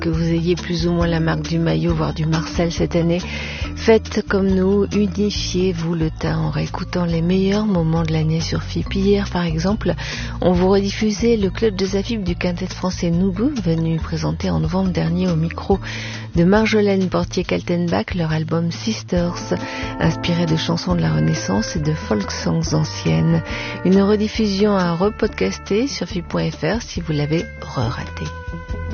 que vous ayez plus ou moins la marque du maillot, voire du Marcel cette année, faites comme nous, unifiez-vous le teint en réécoutant les meilleurs moments de l'année sur FIP. Hier, par exemple, on vous rediffusait le club des AFIP du quintet français Nougou, venu présenter en novembre dernier au micro de Marjolaine Portier-Kaltenbach leur album Sisters, inspiré de chansons de la Renaissance et de folk songs anciennes. Une rediffusion à repodcaster sur FIP.fr si vous l'avez re-raté.